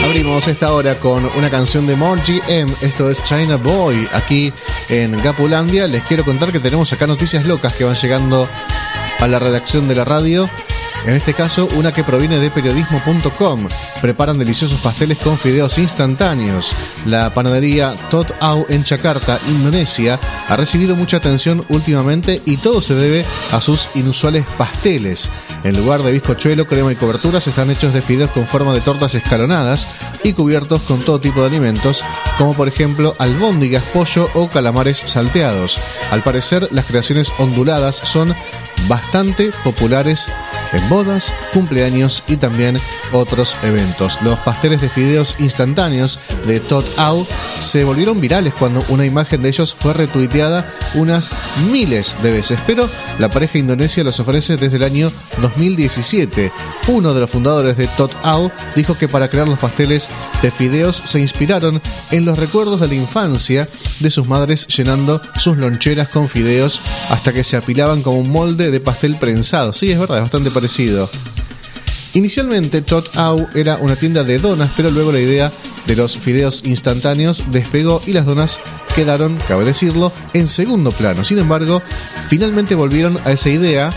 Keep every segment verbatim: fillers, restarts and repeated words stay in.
Abrimos esta hora con una canción de Moji M. Esto es China Boy. Aquí en Gapulandia les quiero contar que tenemos acá noticias locas que van llegando a la redacción de la radio. En este caso, una que proviene de periodismo punto com. Preparan deliciosos pasteles con fideos instantáneos. La panadería Tot Au en Yakarta, Indonesia, ha recibido mucha atención últimamente y todo se debe a sus inusuales pasteles. En lugar de bizcochuelo, crema y coberturas, están hechos de fideos con forma de tortas escalonadas y cubiertos con todo tipo de alimentos, como por ejemplo albóndigas, pollo o calamares salteados. Al parecer, las creaciones onduladas son bastante populares en bodas, cumpleaños y también otros eventos. Los pasteles de fideos instantáneos de Tot Au se volvieron virales cuando una imagen de ellos fue retuiteada unas miles de veces, pero la pareja indonesia los ofrece desde el año dos mil diecisiete. Uno de los fundadores de Tot Au dijo que para crear los pasteles de fideos se inspiraron en los recuerdos de la infancia de sus madres llenando sus loncheras con fideos hasta que se apilaban como un molde de pastel prensado. Sí, es verdad, es bastante parecido. Inicialmente Tot Au era una tienda de donas, pero luego la idea de los fideos instantáneos despegó y las donas quedaron, cabe decirlo, en segundo plano. Sin embargo, finalmente volvieron a esa idea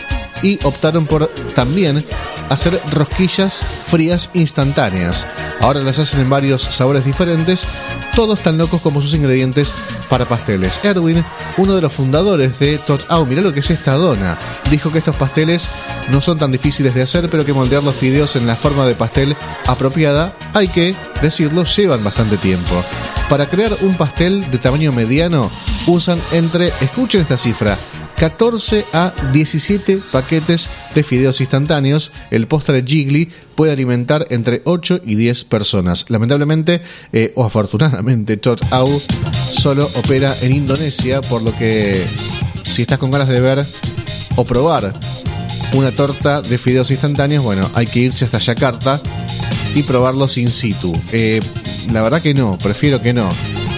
y optaron por también hacer rosquillas frías instantáneas. Ahora las hacen en varios sabores diferentes, todos tan locos como sus ingredientes para pasteles. Erwin, uno de los fundadores de Tot Au, mirá lo que es esta dona, dijo que estos pasteles no son tan difíciles de hacer, pero que moldear los fideos en la forma de pastel apropiada, hay que decirlo, llevan bastante tiempo. Para crear un pastel de tamaño mediano, usan entre, escuchen esta cifra, catorce a diecisiete paquetes de fideos instantáneos. El postre Jiggly puede alimentar entre ocho y diez personas. Lamentablemente, eh, o afortunadamente, Tot Au solo opera en Indonesia, por lo que si estás con ganas de ver o probar una torta de fideos instantáneos, bueno, hay que irse hasta Yakarta y probarlos in situ. Eh, la verdad que no, prefiero que no.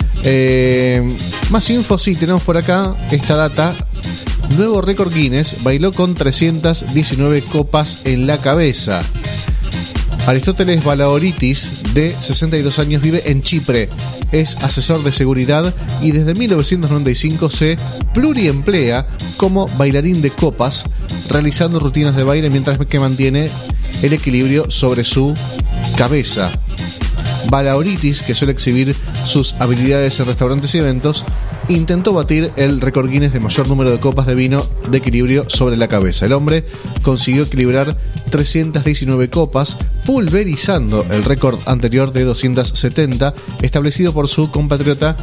Eh, más info, sí, tenemos por acá esta data. Nuevo récord Guinness, bailó con trescientas diecinueve copas en la cabeza. Aristóteles Balaoritis, de sesenta y dos años, vive en Chipre. Es asesor de seguridad y desde mil novecientos noventa y cinco se pluriemplea como bailarín de copas, realizando rutinas de baile mientras que mantiene el equilibrio sobre su cabeza. Balaoritis, que suele exhibir sus habilidades en restaurantes y eventos, intentó batir el récord Guinness de mayor número de copas de vino de equilibrio sobre la cabeza. El hombre consiguió equilibrar trescientas diecinueve copas, pulverizando el récord anterior de doscientas setenta, establecido por su compatriota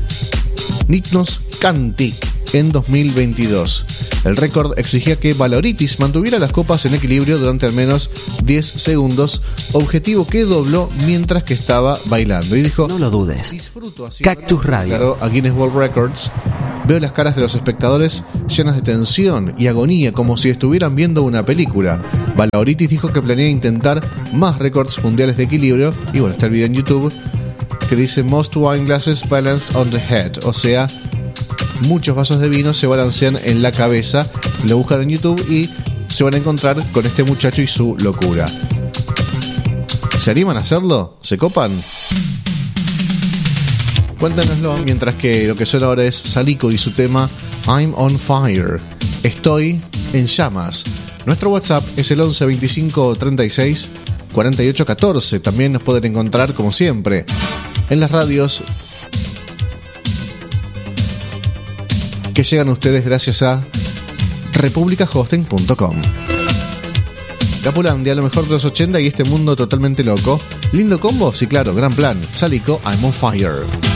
Nikos Kanti en dos mil veintidós. El récord exigía que Balaoritis mantuviera las copas en equilibrio durante al menos diez segundos, objetivo que dobló mientras que estaba bailando. Y dijo: no lo dudes. Disfruto así. Cactus Radio. Claro, a Guinness World Records. Veo las caras de los espectadores llenas de tensión y agonía, como si estuvieran viendo una película. Balaoritis dijo que planea intentar más récords mundiales de equilibrio. Y bueno, está el video en YouTube que dice Most wine glasses balanced on the head, o sea, muchos vasos de vino se balancean en la cabeza. Lo buscan en YouTube y se van a encontrar con este muchacho y su locura. ¿Se animan a hacerlo? ¿Se copan? Cuéntanoslo, mientras que lo que suena ahora es Salico y su tema I'm on fire. Estoy en llamas. Nuestro WhatsApp es el once veinticinco treinta y seis cuarenta y ocho catorce. También nos pueden encontrar, como siempre, en las radios que llegan a ustedes gracias a republica hosting punto com. Gapulandia, lo mejor de los ochenta y este mundo totalmente loco. ¿Lindo combo? Sí, claro, gran plan. Salico, I'm on fire.